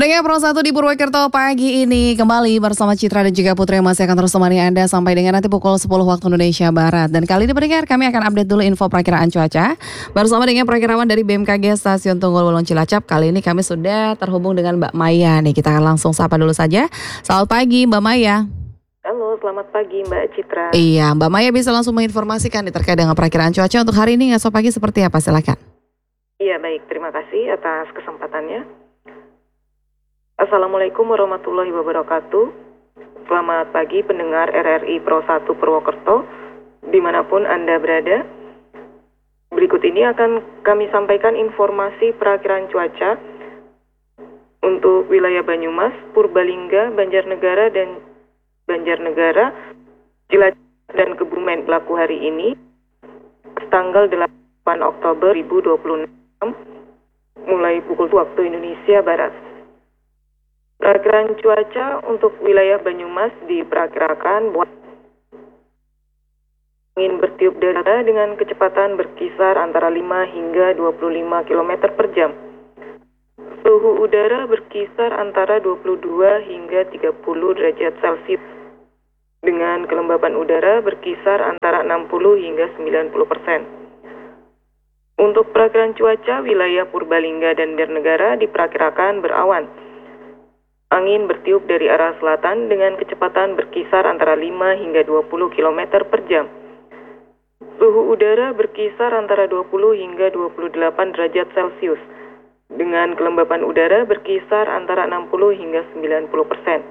Pendengar Pro 1 di Purwokerto pagi ini kembali bersama Citra dan juga Putri yang masih akan terus menemani Anda sampai dengan nanti pukul 10 waktu Indonesia Barat. Dan kali ini pendengar kami akan update dulu info perakiraan cuaca bersama dengan perakiraan dari BMKG Stasiun Tunggul Wulung Cilacap. Kali ini kami sudah terhubung dengan Mbak Maya nih. Kita akan langsung sapa dulu saja. Selamat pagi Mbak Maya. Halo, selamat pagi Mbak Citra. Iya, Mbak Maya bisa langsung menginformasikan nih terkait dengan perakiraan cuaca untuk hari ini esok pagi seperti apa? Silakan. Iya baik, terima kasih atas kesempatannya. Assalamualaikum warahmatullahi wabarakatuh. Selamat pagi pendengar RRI Pro 1 Purwokerto, dimanapun Anda berada. Berikut ini akan kami sampaikan informasi perakiraan cuaca untuk wilayah Banyumas, Purbalingga, Banjarnegara, Cilacap, dan Kebumen berlaku hari ini, tanggal 8 Oktober 2026, mulai pukul waktu Indonesia Barat. Perakiraan cuaca untuk wilayah Banyumas diperkirakan angin bertiup dari dengan kecepatan berkisar antara 5 hingga 25 km per jam. Suhu udara berkisar antara 22 hingga 30 derajat Celcius. Dengan kelembapan udara berkisar antara 60 hingga 90%. Untuk perakiraan cuaca wilayah Purbalingga dan Banjarnegara diperkirakan berawan. Angin bertiup dari arah selatan dengan kecepatan berkisar antara 5 hingga 20 km per jam. Suhu udara berkisar antara 20 hingga 28 derajat Celcius. Dengan kelembapan udara berkisar antara 60 hingga 90%.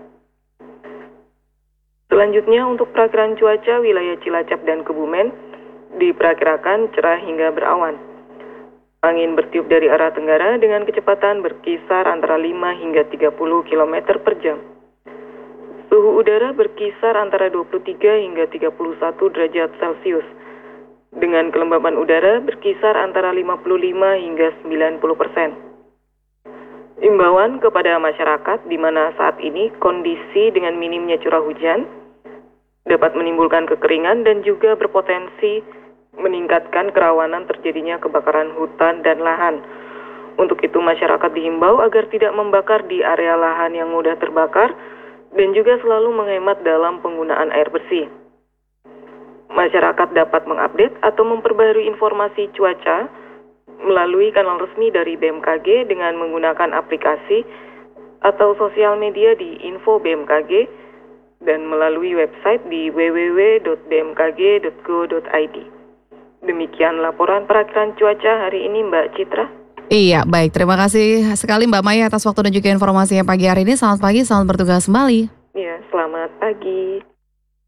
Selanjutnya untuk perakiraan cuaca wilayah Cilacap dan Kebumen diperkirakan cerah hingga berawan. Angin bertiup dari arah tenggara dengan kecepatan berkisar antara 5 hingga 30 km per jam. Suhu udara berkisar antara 23 hingga 31 derajat Celcius. Dengan kelembapan udara berkisar antara 55 hingga 90%. Imbauan kepada masyarakat di mana saat ini kondisi dengan minimnya curah hujan dapat menimbulkan kekeringan dan juga berpotensi meningkatkan kerawanan terjadinya kebakaran hutan dan lahan. Untuk itu masyarakat dihimbau agar tidak membakar di area lahan yang mudah terbakar dan juga selalu menghemat dalam penggunaan air bersih. Masyarakat dapat mengupdate atau memperbarui informasi cuaca melalui kanal resmi dari BMKG dengan menggunakan aplikasi atau sosial media di info BMKG dan melalui website di www.bmkg.go.id. Demikian laporan perakiraan cuaca hari ini Mbak Citra. Iya, baik. Terima kasih sekali Mbak Maya atas waktu dan juga informasinya pagi hari ini. Selamat pagi, selamat bertugas kembali. Iya, selamat pagi.